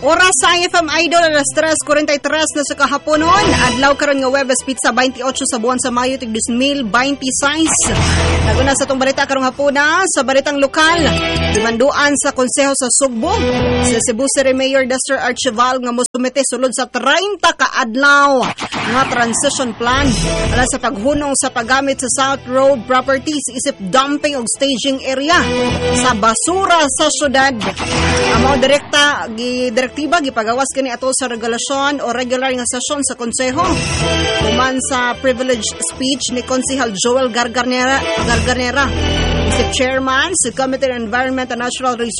Oras sa IFM Idol, alas 3:43 na sa kahaponon. Adlaw karon nga Webes Pizza 28 sa buwan sa Mayo tig 2026. Naguna sa tong balita karong hapuna sa balitang lokal. Dimanduan sa konseho sa Sugbo si Cebu City Mayor Dexter Archival nga mosumite sulod sa 30 ka adlaw nga transition plan alang sa paghunong sa paggamit sa South Road properties isip dumping og staging area sa basura sa syudad. Amo direktiba gipagawas kini ato sa regulasyon o regular nga sesyon sa konseho. Human sa privileged speech ni Konsehal Joel Gargarnera, isip chairman sa Committee on Environment and Natural